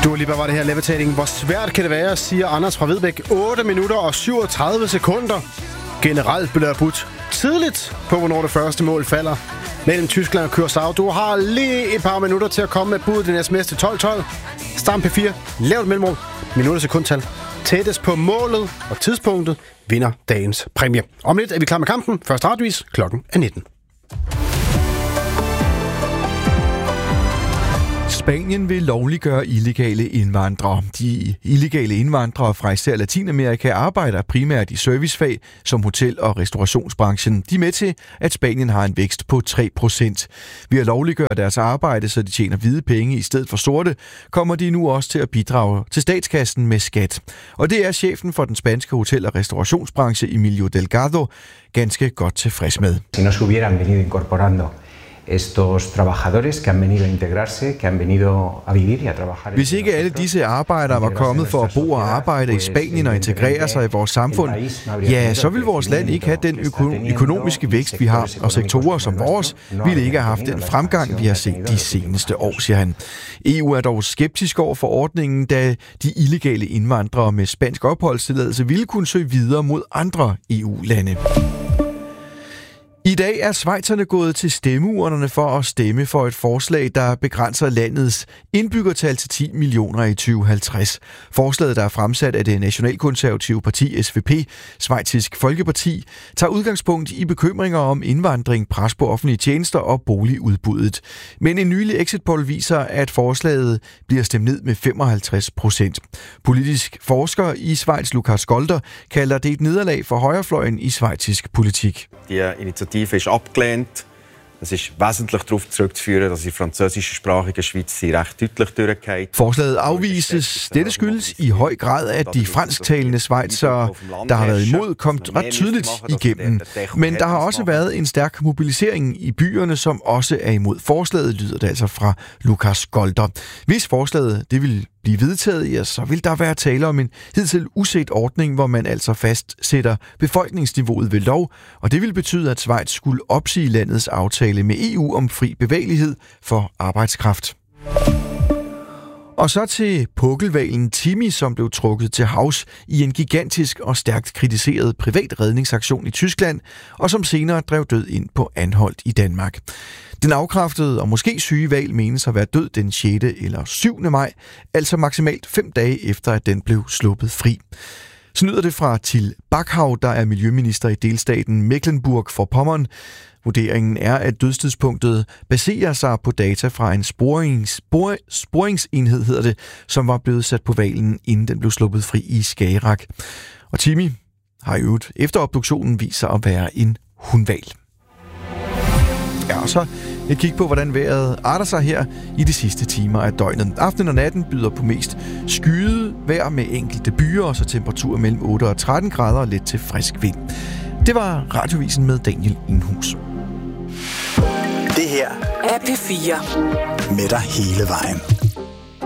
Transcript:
Du lige var det her Levitating. Hvor svært kan det være, siger Anders fra Vedbæk. 8 minutter og 37 sekunder. Generelt bliver der budt tidligt på, hvornår det første mål falder mellem Tyskland og Curaçao. Du har lige et par minutter til at komme med budet den sms til 12-12. Stam P4, lavt mellemrum, minutter sekundtal. Tættest på målet og tidspunktet vinder dagens præmie. Om lidt er vi klar med kampen. Først radiovis, klokken er 19. Spanien vil lovliggøre illegale indvandrere. De illegale indvandrere fra især Latinamerika arbejder primært i servicefag som hotel- og restaurationsbranchen. De er med til, at Spanien har en vækst på 3%. Ved at lovliggøre deres arbejde, så de tjener hvide penge i stedet for sorte, kommer de nu også til at bidrage til statskassen med skat. Og det er chefen for den spanske hotel- og restaurationsbranche, Emilio Delgado, ganske godt tilfreds med. Si no se hubieran venido incorporando estos trabajadores que han venido a integrarse, que han venido a vivir y a trabajar. Hvis ikke alle disse arbejdere var kommet for at bo og arbejde i Spanien og integrere sig i vores samfund, ja, så ville vores land ikke have den økonomiske vækst, vi har, og sektorer som vores ville ikke have haft den fremgang, vi har set de seneste år, siger han. EU er dog skeptisk over for ordningen, da de illegale indvandrere med spansk opholdstilladelse ville kunne søge videre mod andre EU-lande. I dag er schweizerne gået til stemmeurnerne for at stemme for et forslag, der begrænser landets indbyggertal til 10 millioner i 2050. Forslaget, der er fremsat af det nationalkonservative parti SVP, Schweizisk Folkeparti, tager udgangspunkt i bekymringer om indvandring, pres på offentlige tjenester og boligudbuddet. Men en nylig exit poll viser, at forslaget bliver stemt ned med 55%. Politisk forsker i Schweiz, Lukas Scholder, kalder det et nederlag for højrefløjen i schweizisk politik. Die Initiative ist abgelehnt. Es ist wesentlich darauf zurückzuführen, dass die französischsprachige Schweiz sie recht deutlich durchgeht. Forslaget afvises. Dette skyldes i høj grad, at de fransktalende schweizere, der har været imod, kom ret tydeligt igennem. Men der har også været en stærk mobilisering i byerne, som også er imod forslaget, lyder det altså fra Lukas Scholder. Hvis forslaget det vil blive vedtaget, ja, så vil der være tale om en hidtil uset ordning, hvor man altså fastsætter befolkningsniveauet ved lov, og det vil betyde, at Schweiz skulle opsige landets aftale med EU om fri bevægelighed for arbejdskraft. Og så til pukkelhvalen Timmy, som blev trukket til havs i en gigantisk og stærkt kritiseret privat redningsaktion i Tyskland, og som senere drev død ind på Anholt i Danmark. Den afkræftede og måske syge hval menes at være død den 6. eller 7. maj, altså maksimalt 5 dage efter, at den blev sluppet fri. Så lyder det fra Till Backhav, der er miljøminister i delstaten Mecklenburg-Vorpommern. Vurderingen er, at dødstidspunktet baserer sig på data fra en sporingsenhed, hedder det, som var blevet sat på hvalen, inden den blev sluppet fri i Skagerrak. Og Timmy har i øvrigt efter obduktionen vist sig at være en hunhval. Ja, og så et kig på, hvordan vejret arter sig her i de sidste timer af døgnet. Aftenen og natten byder på mest skyet vejr med enkelte byer, og så temperaturer mellem 8 og 13 grader og let til frisk vind. Det var Radiovisen med Daniel Inghus. Det her er P4. Med dig hele vejen.